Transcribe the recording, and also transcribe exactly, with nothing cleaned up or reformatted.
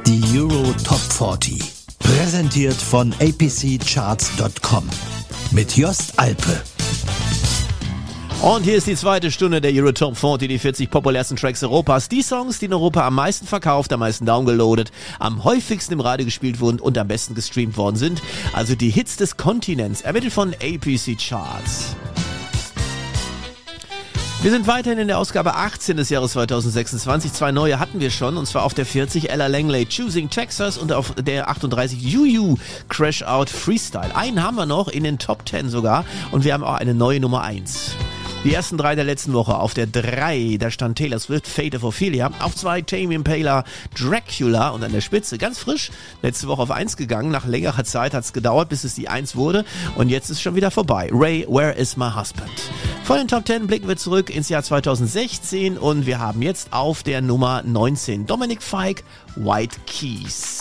Die Euro Top vierzig. Präsentiert von a p c charts punkt com. Mit Jost Alpe. Und hier ist die zweite Stunde der Euro Top vierzig, die vierzig populärsten Tracks Europas. Die Songs, die in Europa am meisten verkauft, am meisten downgeloadet, am häufigsten im Radio gespielt wurden und am besten gestreamt worden sind. Also die Hits des Kontinents, ermittelt von A P C Charts. Wir sind weiterhin in der Ausgabe achtzehn des Jahres zweitausendsechsundzwanzig. Zwei neue hatten wir schon, und zwar auf der vierzig Ella Langley Choosing Texas und auf der achtunddreißig Juju Crash Out Freestyle. Einen haben wir noch in den Top zehn sogar, und wir haben auch eine neue Nummer eins. Die ersten drei der letzten Woche. Auf der drei, da stand Taylor Swift, Fate of Ophelia. Auf zwei, Tame Impala, Dracula. Und an der Spitze, ganz frisch, letzte Woche auf eins gegangen. Nach längerer Zeit hat es gedauert, bis es die eins wurde. Und jetzt ist schon wieder vorbei. Ray, Where is my husband? Von den Top zehn blicken wir zurück ins Jahr zweitausendsechzehn. Und wir haben jetzt auf der Nummer neunzehn Dominic Fike, White Keys.